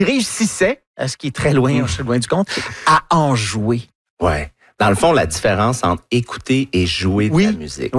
réussissaient, ce qui est très loin, je suis loin du compte, à en jouer. Ouais. Dans le fond, la différence entre écouter et jouer de la musique,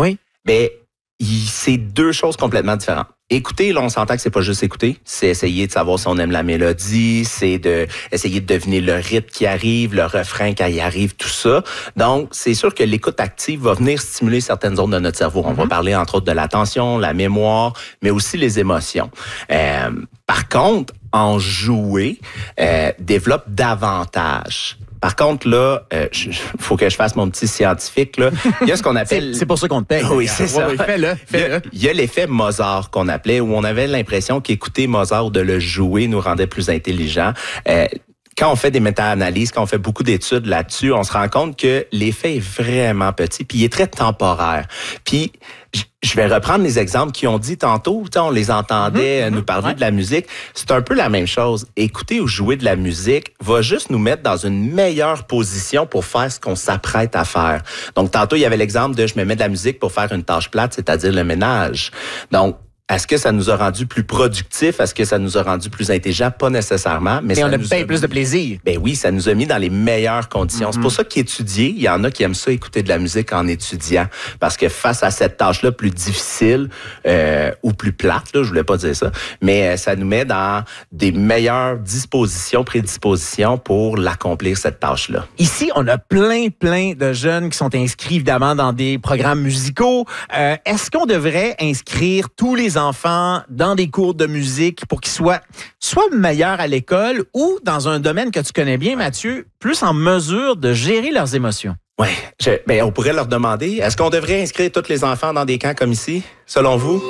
c'est deux choses complètement différentes. Écouter, là, on s'entend que c'est pas juste écouter, c'est essayer de savoir si on aime la mélodie, c'est de essayer de deviner le rythme qui arrive, le refrain quand il arrive, tout ça. Donc, c'est sûr que l'écoute active va venir stimuler certaines zones de notre cerveau. On va parler entre autres de l'attention, la mémoire, mais aussi les émotions. Par contre, en jouer développe davantage. Par contre, là, faut que je fasse mon petit scientifique, là. Il y a ce qu'on appelle... c'est pour ça qu'on te paye. Oui, c'est ça. Oui, fais-le. Il y a l'effet Mozart qu'on appelait, où on avait l'impression qu'écouter Mozart ou de le jouer nous rendait plus intelligents. Quand on fait des méta-analyses, quand on fait beaucoup d'études là-dessus, on se rend compte que l'effet est vraiment petit, puis il est très temporaire. Puis je vais reprendre les exemples qu'ils ont dit tantôt. On les entendait nous parler de la musique. C'est un peu la même chose. Écouter ou jouer de la musique va juste nous mettre dans une meilleure position pour faire ce qu'on s'apprête à faire. Donc, tantôt, il y avait l'exemple de je me mets de la musique pour faire une tâche plate, c'est-à-dire le ménage. Donc, est-ce que ça nous a rendu plus productifs? Est-ce que ça nous a rendu plus intelligents? Pas nécessairement. Mais on a bien plus de plaisir. Ben oui, ça nous a mis dans les meilleures conditions. C'est pour ça qu'étudier, il y en a qui aiment ça écouter de la musique en étudiant. Parce que face à cette tâche-là plus difficile ou plus plate, là, je voulais pas dire ça, mais ça nous met dans des meilleures prédispositions pour l'accomplir, cette tâche-là. Ici, on a plein de jeunes qui sont inscrits, évidemment, dans des programmes musicaux. Est-ce qu'on devrait inscrire tous les enfants dans des cours de musique pour qu'ils soient soit meilleurs à l'école ou dans un domaine que tu connais bien, Mathieu, plus en mesure de gérer leurs émotions? Oui, on pourrait leur demander, est-ce qu'on devrait inscrire tous les enfants dans des camps comme ici, selon vous?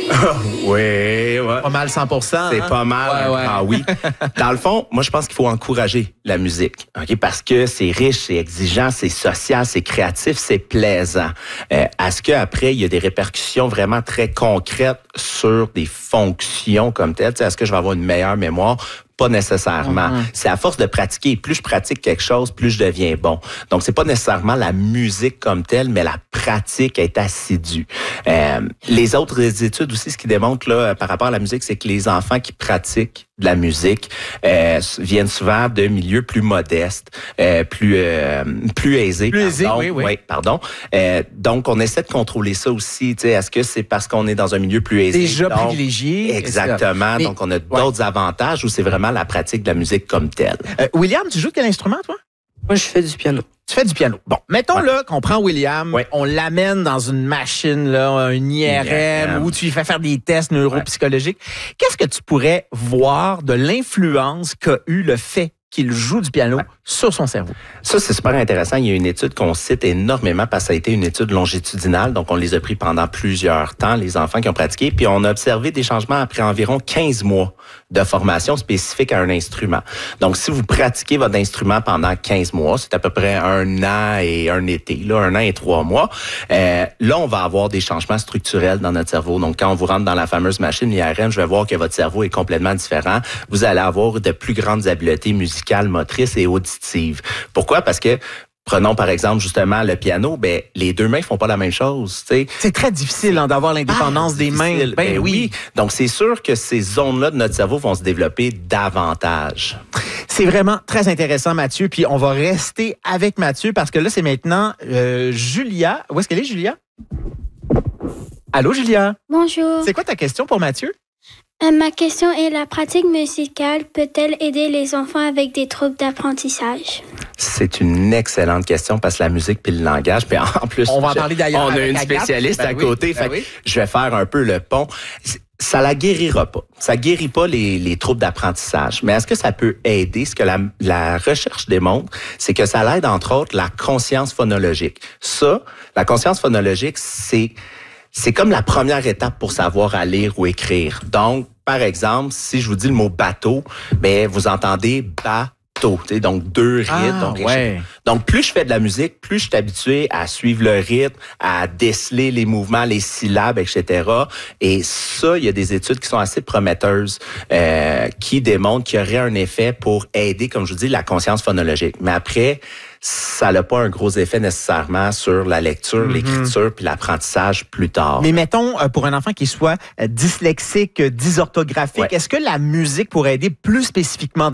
Oui. Pas mal 100%. C'est pas mal. Ouais. Ah oui. Dans le fond, moi, je pense qu'il faut encourager la musique. OK? Parce que c'est riche, c'est exigeant, c'est social, c'est créatif, c'est plaisant. Est-ce qu'après, il y a des répercussions vraiment très concrètes sur des fonctions comme telles? Est-ce que je vais avoir une meilleure mémoire? Pas nécessairement. C'est à force de pratiquer. Plus je pratique quelque chose, plus je deviens bon. Donc, c'est pas nécessairement la musique comme telle, mais la pratique est assidue. Les autres études aussi, ce qui démontre là, par rapport à la musique, c'est que les enfants qui pratiquent de la musique viennent souvent de milieux plus modestes, plus aisés. Plus aisés, oui. Pardon. Donc, on essaie de contrôler ça aussi. Est-ce que c'est parce qu'on est dans un milieu plus aisé? Déjà privilégié. Exactement. Donc, on a d'autres avantages où c'est vraiment la pratique de la musique comme telle. William, tu joues de quel instrument, toi? Moi, je fais du piano. Tu fais du piano. Bon, mettons là qu'on prend William, on l'amène dans une machine, là, une IRM, où tu lui fais faire des tests neuropsychologiques. Qu'est-ce que tu pourrais voir de l'influence qu'a eu le fait qu'il joue du piano sur son cerveau? Ça, c'est super intéressant. Il y a une étude qu'on cite énormément parce que ça a été une étude longitudinale. Donc, on les a pris pendant plusieurs temps, les enfants qui ont pratiqué. Puis, on a observé des changements après environ 15 mois de formation spécifique à un instrument. Donc, si vous pratiquez votre instrument pendant 15 mois, c'est à peu près 1 an et un été, là, 1 an et 3 mois, là, on va avoir des changements structurels dans notre cerveau. Donc, quand on vous rentre dans la fameuse machine IRM, je vais voir que votre cerveau est complètement différent. Vous allez avoir de plus grandes habiletés musicales, motrices et auditives. Pourquoi? Parce que prenons par exemple justement le piano, les deux mains font pas la même chose. T'sais. C'est très difficile d'avoir l'indépendance des mains. Ben oui. Donc c'est sûr que ces zones-là de notre cerveau vont se développer davantage. C'est vraiment très intéressant, Mathieu. Puis on va rester avec Mathieu parce que là c'est maintenant Julia. Où est-ce qu'elle est, Julia? Allô, Julia? Bonjour. C'est quoi ta question pour Mathieu? Ma question est, la pratique musicale peut-elle aider les enfants avec des troubles d'apprentissage? C'est une excellente question parce que la musique puis le langage, puis en plus, on va en parler d'ailleurs. On a une spécialiste à côté, je vais faire un peu le pont. Ça la guérira pas. Ça guérit pas les troubles d'apprentissage. Mais est-ce que ça peut aider? Ce que la recherche démontre, c'est que ça l'aide entre autres la conscience phonologique. Ça, la conscience phonologique, c'est comme la première étape pour savoir à lire ou écrire. Donc, par exemple, si je vous dis le mot bateau, vous entendez bateau. octo, donc 2 rythmes. Donc, plus je fais de la musique, plus je suis habitué à suivre le rythme, à déceler les mouvements, les syllabes, etc. Et ça, il y a des études qui sont assez prometteuses qui démontrent qu'il y aurait un effet pour aider, comme je vous dis, la conscience phonologique. Mais après, ça n'a pas un gros effet nécessairement sur la lecture, l'écriture puis l'apprentissage plus tard. Mais mettons, pour un enfant qui soit dyslexique, dysorthographique, est-ce que la musique pourrait aider plus spécifiquement